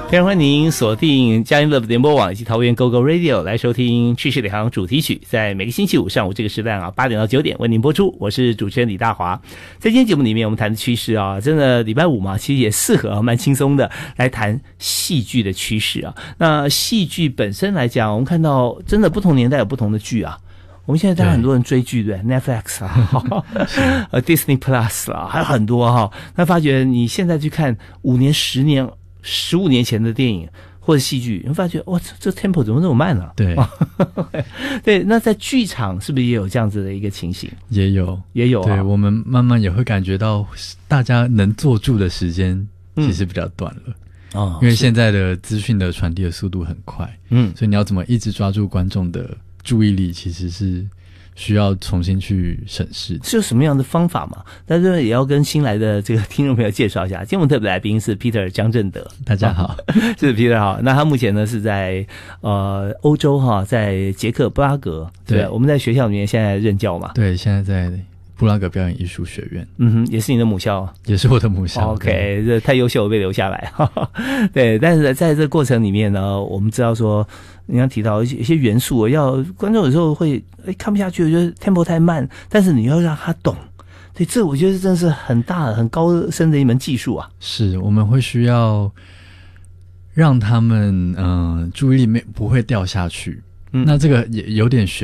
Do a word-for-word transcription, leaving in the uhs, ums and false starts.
非常欢迎您锁定佳音 Love 联播网以及桃园 Go Go Radio 来收听趋势领航主题曲，在每个星期五上午这个时段啊，八点到九点为您播出。我是主持人李大华。在今天节目里面，我们谈的趋势啊，真的礼拜五嘛，其实也适合啊，蛮轻松的来谈戏剧的趋势啊。那戏剧本身来讲，我们看到真的不同年代有不同的剧啊。我们现在当然很多人追剧，对 Netflix 啊，呃 Disney Plus 啊，还有很多哈。那发觉你现在去看五年、十年、十五年前的电影或者戏剧，你会发觉哇，这 tempo 怎么那么慢啊？ 对， 对。那在剧场是不是也有这样子的一个情形？ 也有， 也有、啊。 对，我们慢慢也会感觉到，大家能坐住的时间其实比较短了。嗯、哦，因为现在的资讯的传递的速度很快，嗯，所以你要怎么一直抓住观众的注意力，其实是需要重新去审视的。 是有什么样的方法嘛？但是也要跟新来的这个听众朋友介绍一下。今天我们特别来宾是 Peter 江正德， 大家好， 是 Peter 好。那他目前呢是在呃欧洲哈，在捷克布拉格。对，对我们在学校里面现在任教嘛。 对，现在在布拉格表演艺术学院。 嗯哼，也是你的母校， 也是我的母校。 OK， 这太优秀了，被留下来。对，但是在这个过程里面呢，我们知道说。你刚提到一些一些元素，要观众有时候会诶看不下去，我觉得 tempo 太慢，但是你要让他懂，对，这我觉得真是很大很高深的一门技术啊。 是，我们会需要让他们嗯、呃、注意力没不会掉下去，嗯，那这个也有点悬。